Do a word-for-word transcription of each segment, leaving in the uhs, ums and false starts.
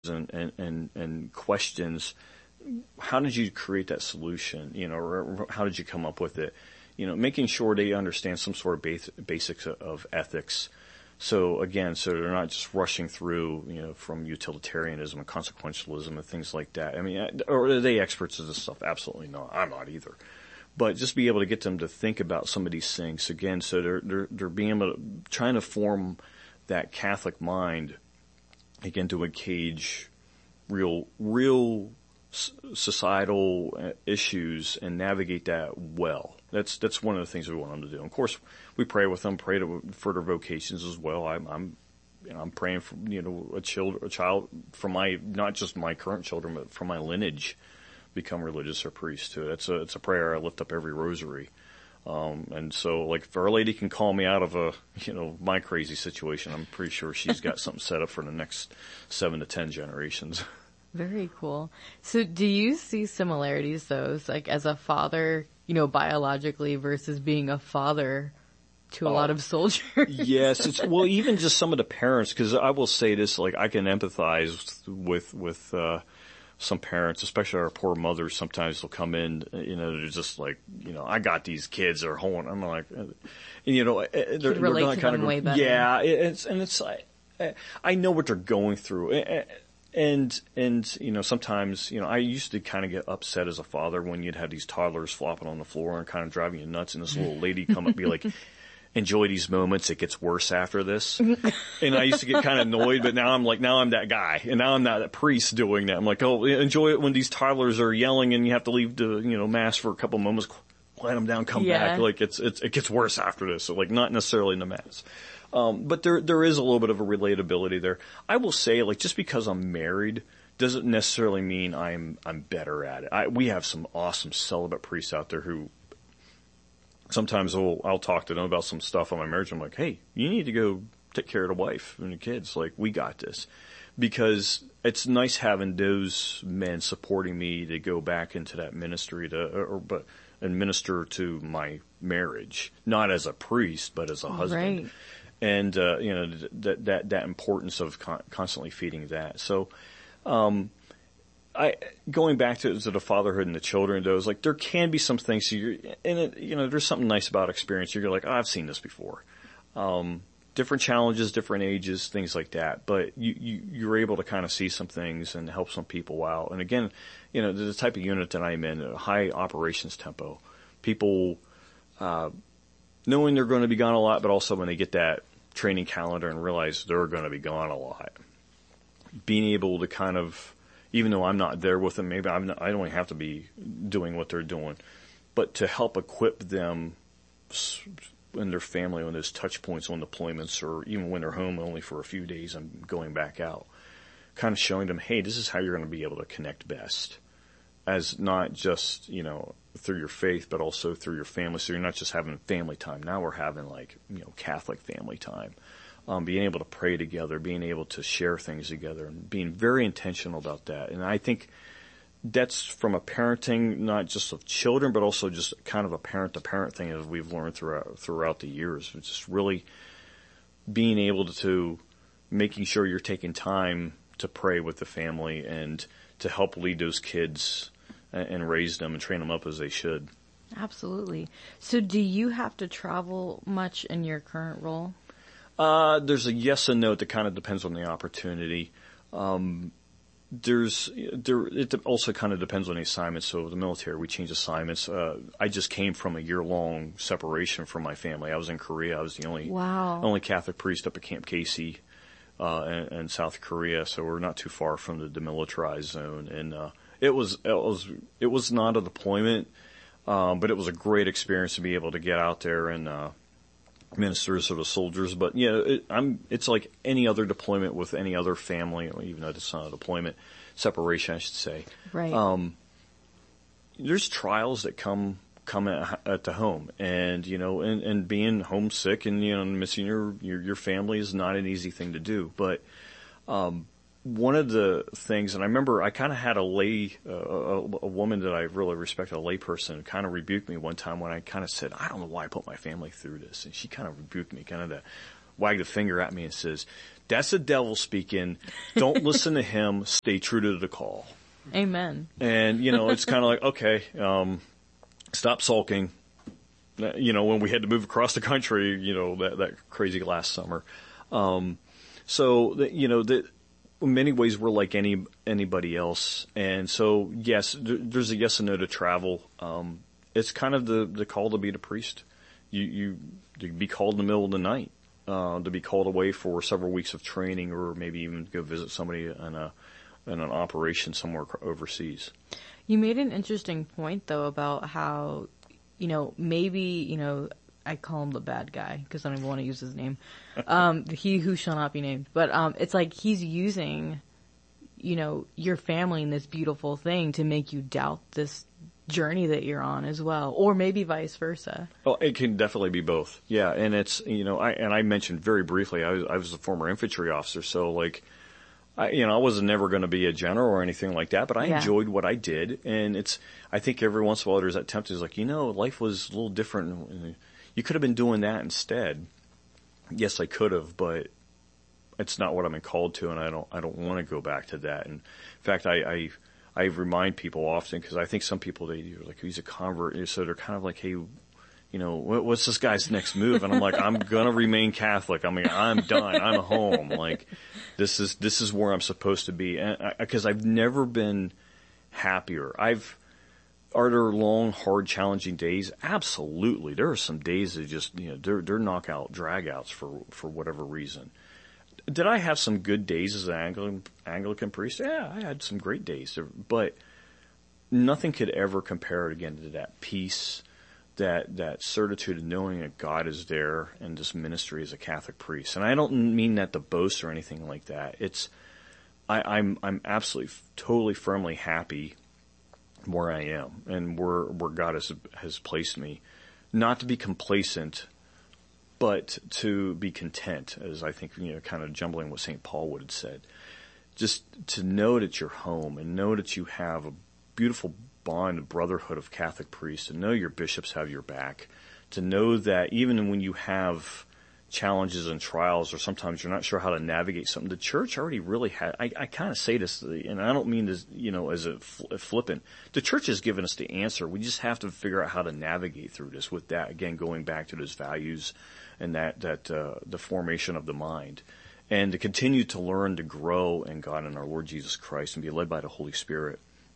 and, and, and, and questions, how did you create that solution? You know, or how did you come up with it? You know, making sure they understand some sort of base, basics of, of ethics. So again, so they're not just rushing through, you know, from utilitarianism and consequentialism and things like that. I mean, or are they experts in this stuff? Absolutely not. I'm not either. But just be able to get them to think about some of these things again. So they're they're they're being able to trying to form that Catholic mind again to engage real real societal issues and navigate that well. That's that's one of the things we want them to do. And of course, we pray with them, pray to, for their vocations as well. I'm, I'm, you know, I'm praying for you know a child, a child for my not just my current children, but for my lineage, become religious or priest too. It's a it's a prayer I lift up every rosary. Um, and so, like, if Our Lady can call me out of a you know my crazy situation, I'm pretty sure she's got something set up for the next seven to ten generations. Very cool. So do you see similarities, though, like as a father, you know, biologically versus being a father to a oh, lot of soldiers? Yes. It's, well, even just some of the parents, because I will say this, like, I can empathize with, with, uh, some parents, especially our poor mothers. Sometimes they'll come in, you know, they're just like, you know, I got these kids, they're home. I'm like, and, you know, they're, they're relate to kind them of, way better. Yeah. It's, and it's, I, I know what they're going through. And, and, you know, sometimes, you know, I used to kind of get upset as a father when you'd have these toddlers flopping on the floor and kind of driving you nuts, and this little lady come up and be like, enjoy these moments, it gets worse after this. And I used to get kind of annoyed, but now I'm like, now I'm that guy. And now I'm not that priest doing that. I'm like, oh, enjoy it when these toddlers are yelling and you have to leave the, you know, mass for a couple moments, quiet them down, come yeah. back. Like, it's, it's, it gets worse after this. So, like, not necessarily in the mass. Um, but there, there is a little bit of a relatability there. I will say, like, just because I'm married doesn't necessarily mean I'm, I'm better at it. I, we have some awesome celibate priests out there who sometimes I'll, I'll talk to them about some stuff on my marriage. I'm like, hey, you need to go take care of the wife and the kids. Like, we got this. Because it's nice having those men supporting me to go back into that ministry to, or, but, and minister to my marriage. Not as a priest, but as a husband. Right. And, uh, you know, that, that, that importance of con- constantly feeding that. So, um, I, going back to, to the fatherhood and the children, those, like, there can be some things, you're, and it, you know, there's something nice about experience. You're like, oh, I've seen this before. Um, different challenges, different ages, things like that. But you, you, you're able to kind of see some things and help some people out. And again, you know, the type of unit that I'm in, a high operations tempo, people, uh, knowing they're going to be gone a lot, but also when they get that training calendar and realize they're going to be gone a lot, being able to kind of, even though I'm not there with them, maybe I'm not, I don't have to be doing what they're doing, but to help equip them and their family on those touch points on deployments, or even when they're home only for a few days and going back out, kind of showing them, hey, this is how you're going to be able to connect best, as not just, you know, through your faith, but also through your family. So you're not just having family time. Now we're having, like, you know, Catholic family time. Um, being able to pray together, being able to share things together, and being very intentional about that. And I think that's from a parenting, not just of children, but also just kind of a parent-to-parent thing, as we've learned throughout throughout the years. It's just really being able to, to making sure you're taking time to pray with the family and to help lead those kids and, and raise them and train them up as they should. Absolutely. So do you have to travel much in your current role? Uh, there's a yes and no. That kind of depends on the opportunity. Um, there's, there, it also kind of depends on the assignment. So the military, we change assignments. Uh, I just came from a year-long separation from my family. I was in Korea. I was the only, wow. only Catholic priest up at Camp Casey, uh, in, in South Korea. So we're not too far from the demilitarized zone. And, uh, it was, it was, it was not a deployment, um, but it was a great experience to be able to get out there and, uh, ministers or the soldiers. But yeah, it, I'm, it's like any other deployment with any other family, even though it's not a deployment, separation, I should say. Right. Um, there's trials that come, come at, at the home, and, you know, and, and being homesick and, you know, missing your, your, your family is not an easy thing to do. But, um, one of the things, and I remember I kind of had a lay, uh, a, a woman that I really respected, a lay person, kind of rebuked me one time when I kind of said, I don't know why I put my family through this. And she kind of rebuked me, kind of to wag the finger at me and says, That's the devil speaking. Don't listen to him. Stay true to the call. Amen. And, you know, it's kind of like, okay, um, stop sulking. You know, when we had to move across the country, you know, that, that crazy last summer. Um, so, that, you know, that in many ways we're like any, anybody else. And so, yes, th- there's a yes and no to travel. Um, it's kind of the, the call to be the priest. You, you, you be called in the middle of the night. Uh, to be called away for several weeks of training, or maybe even go visit somebody in a in an operation somewhere overseas. You made an interesting point, though, about how, you know, maybe, you know, I call him the bad guy because I don't even want to use his name. Um, he who shall not be named. But um, it's like he's using, you know, your family and this beautiful thing to make you doubt this journey that you're on as well, or maybe vice versa. Well, it can definitely be both. Yeah, and it's, you know, I and I mentioned very briefly, I was, I was a former infantry officer, so like, I, you know, I was never going to be a general or anything like that, but I yeah. enjoyed what I did, and it's, I think every once in a while there's that temptation, like, you know, life was a little different. You could have been doing that instead. Yes, I could have, but it's not what I'm called to, and I don't, I don't want to go back to that. And in fact, I, I I remind people often, because I think some people, they are like, he's a convert, so they're kind of like, hey, you know, what, what's this guy's next move? And I'm like, I'm gonna remain Catholic. I mean, I'm done. I'm home. Like, this is, this is where I'm supposed to be. And I, cause I've never been happier. I've, are there long, hard, challenging days? Absolutely. There are some days that just, you know, they're, they're knockout dragouts for, for whatever reason. Did I have some good days as an Anglican, Anglican priest? Yeah, I had some great days, but nothing could ever compare again to that peace, that, that certitude of knowing that God is there in this ministry as a Catholic priest. And I don't mean that to boast or anything like that. It's, I, I'm, I'm absolutely, totally firmly happy where I am and where, where God has, has placed me. Not to be complacent, but to be content, as I think, you know, kind of jumbling what Saint Paul would have said. Just to know that you're home and know that you have a beautiful bond of brotherhood of Catholic priests, to know your bishops have your back, to know that even when you have challenges and trials, or sometimes you're not sure how to navigate something, the church already really had, I, I kind of say this, and I don't mean this, you know, as a, fl- a flippant. The church has given us the answer. We just have to figure out how to navigate through this with that, again, going back to those values and that, that, uh, the formation of the mind. And to continue to learn to grow in God and our Lord Jesus Christ and be led by the Holy Spirit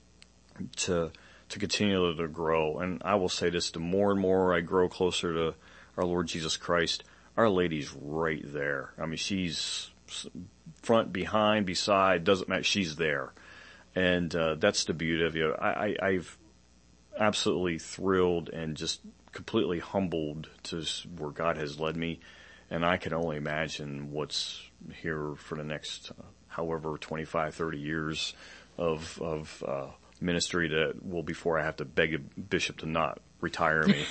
to, to continue to grow. And I will say this, the more and more I grow closer to our Lord Jesus Christ, Our Lady's right there. I mean, she's front, behind, beside, doesn't matter. She's there. And, uh, that's the beauty of it. I, I, I've absolutely thrilled and just completely humbled to where God has led me. And I can only imagine what's here for the next, uh, however, twenty-five, thirty years of, of, uh, ministry that will, before I have to beg a bishop to not retire me.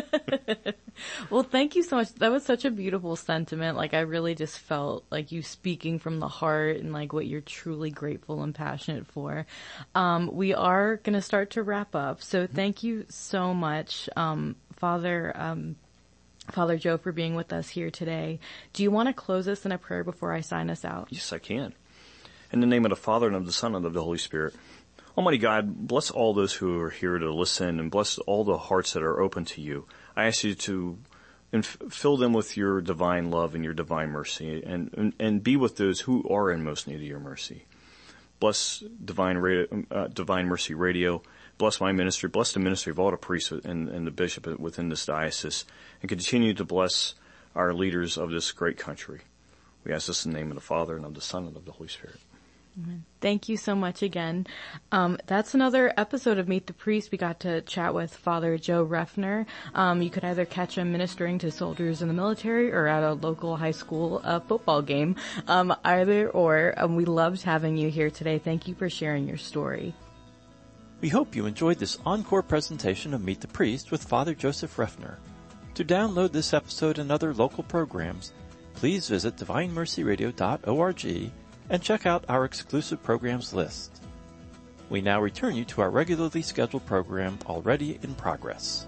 Well, thank you so much. That was such a beautiful sentiment. Like, I really just felt like you speaking from the heart and like what you're truly grateful and passionate for. Um, we are going to start to wrap up. So thank you so much, um, Father, um, Father Joe, for being with us here today. Do you want to close us in a prayer before I sign us out? Yes, I can. In the name of the Father and of the Son and of the Holy Spirit. Almighty God, bless all those who are here to listen, and bless all the hearts that are open to you. I ask you to inf- fill them with your divine love and your divine mercy, and, and, and be with those who are in most need of your mercy. Bless Divine, Radio, uh, Divine Mercy Radio. Bless my ministry. Bless the ministry of all the priests and, and the bishop within this diocese, and continue to bless our leaders of this great country. We ask this in the name of the Father and of the Son and of the Holy Spirit. Amen. Thank you so much again. Um, that's another episode of Meet the Priest. We got to chat with Father Joe Reffner. Um, you could either catch him ministering to soldiers in the military or at a local high school uh, football game. Um, either or. Um, we loved having you here today. Thank you for sharing your story. We hope you enjoyed this encore presentation of Meet the Priest with Father Joseph Reffner. To download this episode and other local programs, please visit divine mercy radio dot org and check out our exclusive programs list. We now return you to our regularly scheduled program already in progress.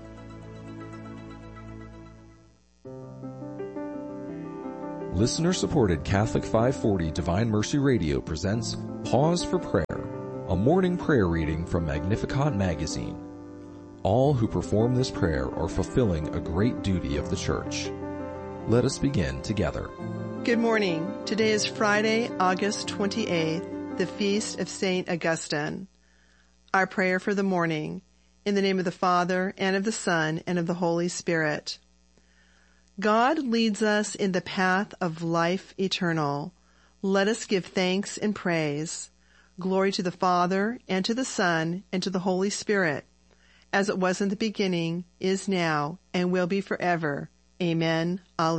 Listener-supported Catholic five forty Divine Mercy Radio presents Pause for Prayer, a morning prayer reading from Magnificat magazine. All who perform this prayer are fulfilling a great duty of the Church. Let us begin together. Good morning. Today is Friday, August twenty-eighth, the feast of Saint Augustine. Our prayer for the morning. In the name of the Father, and of the Son, and of the Holy Spirit. God leads us in the path of life eternal. Let us give thanks and praise. Glory to the Father, and to the Son, and to the Holy Spirit, as it was in the beginning, is now, and will be forever. Amen. Alleluia.